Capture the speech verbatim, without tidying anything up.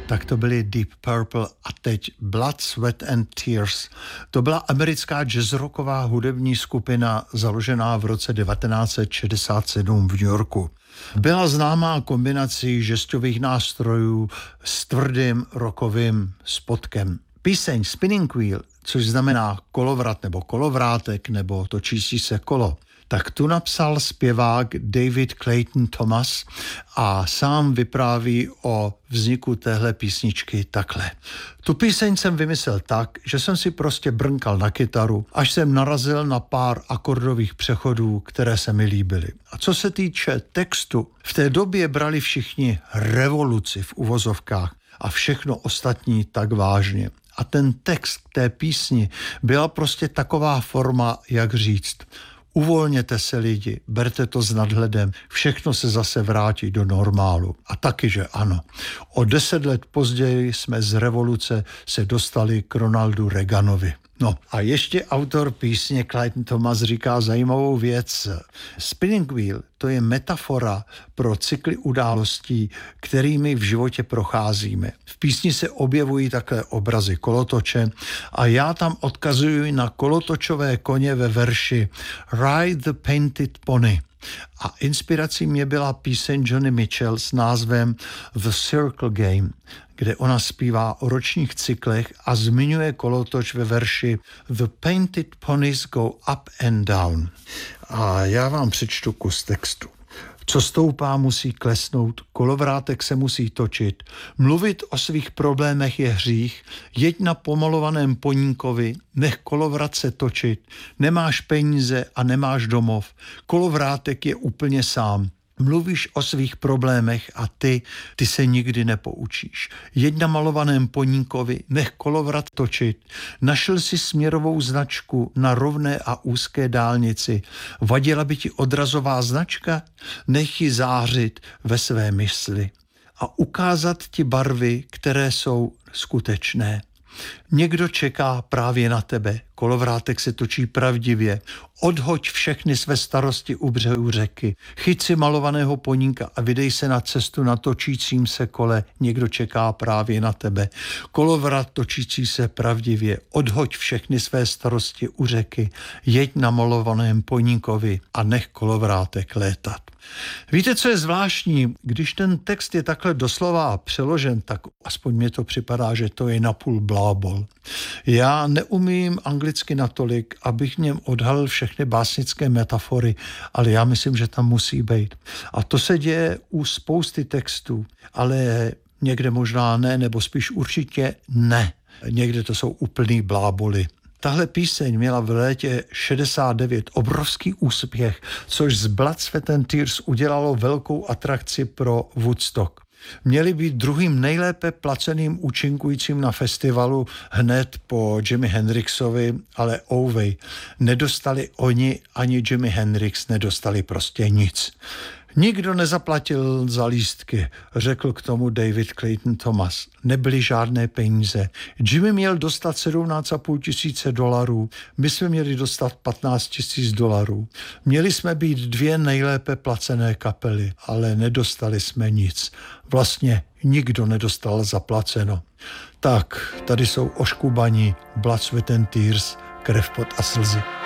Tak to byly Deep Purple a teď Blood, Sweat and Tears. To byla americká jazzrocková hudební skupina založená v roce devatenáct set šedesát sedm v New Yorku. Byla známá kombinací žestových nástrojů s tvrdým rockovým spotkem. Píseň Spinning Wheel, což znamená kolovrat nebo kolovrátek nebo točící se kolo, tak tu napsal zpěvák David Clayton Thomas a sám vypráví o vzniku téhle písničky takhle. Tu píseň jsem vymyslel tak, že jsem si prostě brnkal na kytaru, až jsem narazil na pár akordových přechodů, které se mi líbily. A co se týče textu, v té době brali všichni revoluci v uvozovkách a všechno ostatní tak vážně. A ten text té písni byla prostě taková forma, jak říct: uvolněte se lidi, berte to s nadhledem, všechno se zase vrátí do normálu. A taky, že ano. O deset let později jsme z revoluce se dostali k Ronaldu Reaganovi. No a ještě autor písně Clayton Thomas říká zajímavou věc. Spinning wheel, to je metafora pro cykly událostí, kterými v životě procházíme. V písni se objevují takové obrazy kolotoče a já tam odkazuji na kolotočové koně ve verši Ride the Painted Pony. A inspirací mě byla píseň Joni Mitchell s názvem The Circle Game, kde ona zpívá o ročních cyklech a zmiňuje kolotoč ve verši The painted ponies go up and down. A já vám přečtu kus textu. Co stoupá, musí klesnout, kolovrátek se musí točit, mluvit o svých problémech je hřích, jeď na pomalovaném ponínkovi, nech kolovrat se točit, nemáš peníze a nemáš domov, kolovrátek je úplně sám. Mluvíš o svých problémech a ty, ty se nikdy nepoučíš. Jeď na malovaném ponínkovi, nech kolovrat točit. Našel si směrovou značku na rovné a úzké dálnici. Vadila by ti odrazová značka? Nech ji zářit ve své mysli a ukázat ti barvy, které jsou skutečné. Někdo čeká právě na tebe, kolovrátek se točí pravdivě. Odhoď všechny své starosti u břehu řeky. Chyť si malovaného ponínka a vydej se na cestu na točícím se kole. Někdo čeká právě na tebe. Kolovrat točící se pravdivě. Odhoď všechny své starosti u řeky. Jeď na malovaném ponínkovi a nech kolovrátek létat. Víte, co je zvláštní? Když ten text je takhle doslova přeložen, tak aspoň mně to připadá, že to je napůl blábol. Já neumím anglicky natolik, abych v něm odhalil všechny básnické metafory, ale já myslím, že tam musí být. A to se děje u spousty textů, ale někde možná ne, nebo spíš určitě ne. Někde to jsou úplný bláboly. Tahle píseň měla v létě šedesát devět obrovský úspěch, což z Blood, Sweat and Tears udělalo velkou atrakci pro Woodstock. Měli být druhým nejlépe placeným účinkujícím na festivalu hned po Jimi Hendrixovi, ale ouvej, nedostali oni ani Jimi Hendrix, nedostali prostě nic. Nikdo nezaplatil za lístky, řekl k tomu David Clayton Thomas. Nebyly žádné peníze. Jimmy měl dostat sedmnáct a půl tisíce dolarů, my jsme měli dostat patnáct tisíc dolarů. Měli jsme být dvě nejlépe placené kapely, ale nedostali jsme nic. Vlastně nikdo nedostal zaplaceno. Tak, tady jsou oškubaní Blood, Sweat and Tears, krev, pot a slzy.